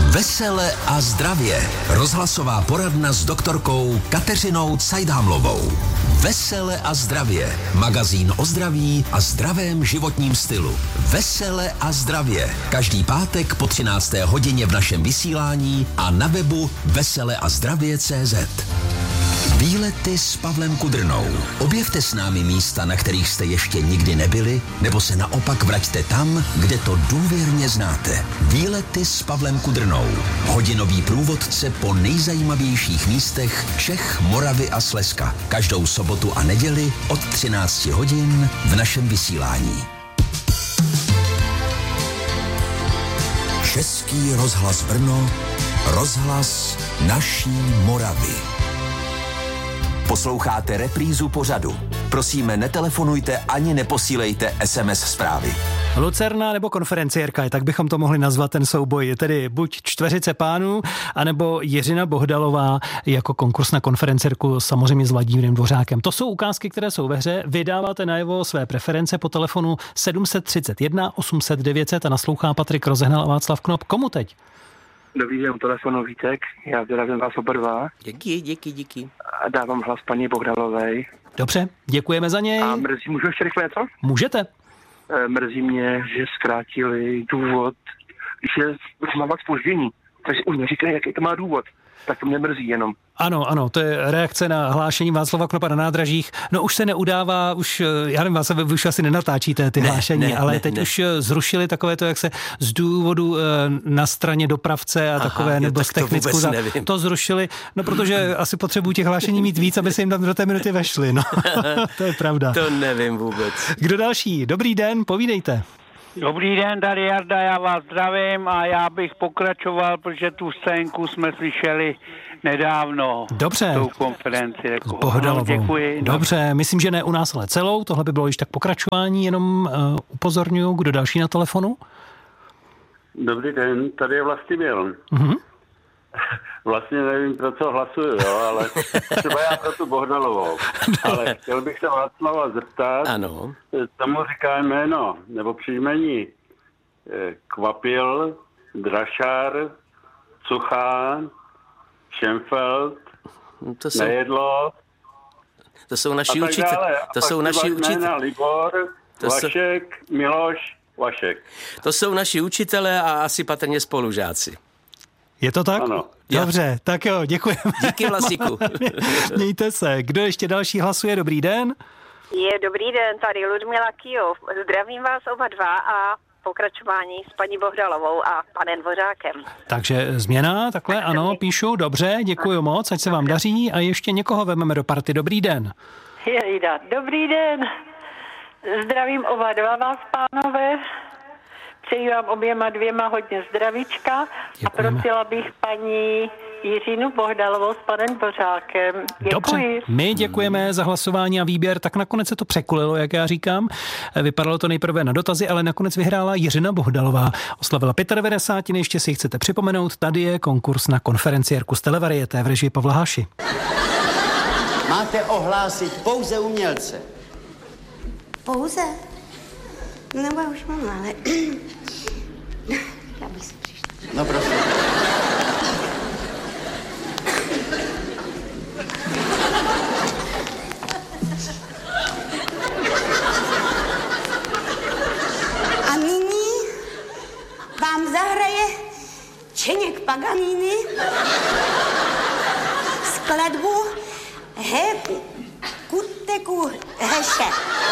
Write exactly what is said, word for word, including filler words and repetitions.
Vesele a zdravě. Rozhlasová poradna s doktorkou Kateřinou Cajdhamlovou. Vesele a zdravě. Magazín o zdraví a zdravém životním stylu. Vesele a zdravě. Každý pátek po třinácté hodině v našem vysílání a na webu veseleazdravě tečka cé zet. Výlety s Pavlem Kudrnou. Objevte s námi místa, na kterých jste ještě nikdy nebyli, nebo se naopak vraťte tam, kde to důvěrně znáte. Výlety s Pavlem Kudrnou. Hodinový průvodce po nejzajímavějších místech Čech, Moravy a Slezska. Každou sobotu a neděli od třinácti hodin v našem vysílání. Český rozhlas Brno, rozhlas naší Moravy. Posloucháte reprízu pořadu. Prosíme, netelefonujte ani neposílejte es em es zprávy. Lucerna nebo konferenciérka, tak bychom to mohli nazvat ten souboj, tedy buď čtveřice pánů, anebo Jiřina Bohdalová jako konkurs na konferenciérku, samozřejmě s Vladimírem Dvořákem. To jsou ukázky, které jsou ve hře. Vydáváte najevo své preference po telefonu sedm třicet jedna osm set devět set a naslouchá Patrik Rozehnal a Václav Knop. Komu teď? Dobrý den, telefonu Vítek, já zdravím vás oba dva. Díky, díky, díky. A dávám hlas paní Bohdalovej. Dobře, děkujeme za něj. A mrzí, můžu ještě rychle něco? Můžete. E, mrzí mě, že zkrátili důvod, když je má zpoždění. Takže už neříkají, jaký to má důvod. Tak to mě mrzí jenom. Ano, ano, to je reakce na hlášení Václava Knopa na nádražích. No už se neudává, už, já nevím, vás, vy už asi nenatáčíte ty ne, hlášení, ne, ale ne, teď ne. už zrušili takové to, jak se z důvodu na straně dopravce a Aha, takové, nebo z technickou za, to zrušili, no protože asi potřebují těch hlášení mít víc, aby se jim tam do té minuty vešly, no. To je pravda. To nevím vůbec. Kdo další? Dobrý den, povídejte. Dobrý den, tady Jarda, já vás zdravím a já bych pokračoval, protože tu scénku jsme slyšeli nedávno. Dobře. Tou konferenci. Jako, Bohdalovou. No, děkuji. Dobře, myslím, že ne u nás, ale celou. Tohle by bylo již tak pokračování, jenom uh, upozorňuju, kdo další na telefonu. Dobrý den, tady je Vlastimil. Mhm. Vlastně nevím, pro co hlasuju, jo, ale třeba já pro tu Bohdalovou. Ale chtěl bych se Václava zeptat, ano. Tomu říká jméno, nebo příjmení Kvapil, Drašár, Cuchá, Šenfeld, to jsou, Nejedlo. To jsou naši učitelé. To jsou naši učitelé. Libor, Vašek, jsou... Miloš, Vašek. To jsou naši učitelé a asi patrně spolužáci. Je to tak? Ano. Dobře, Já. tak jo, děkujeme. Díky, Vlastíku. Mějte se. Kdo ještě další hlasuje? Dobrý den. Je, dobrý den, tady Ludmila Kijov. Zdravím vás oba dva a pokračování s paní Bohdalovou a panem Dvořákem. Takže změna, takhle, ano, píšu, dobře, děkuji moc, ať se vám daří a ještě někoho vememe do party. Dobrý den. Jejda, dobrý den. Zdravím oba dva vás, pánové. Přeji vám oběma dvěma hodně zdravíčka. Děkujeme. A prosila bych paní Jiřinu Bohdalovou s panem Dvořákem. Děkuji. Dobře, my děkujeme za hlasování a výběr, tak nakonec se to překulilo, jak já říkám. Vypadalo to nejprve na dotazy, ale nakonec vyhrála Jiřina Bohdalová. Oslavila devadesát pět, ještě si chcete připomenout, tady je konkurs na konferenciérku z Televarieté v režii Pavla Háši. Máte ohlásit pouze umělce. Pouze? Nebo já už mám, ale... Já bych si přišla. No prosím. A nyní vám zahraje Čeněk Paganini skladbu He... Kuteku Heše.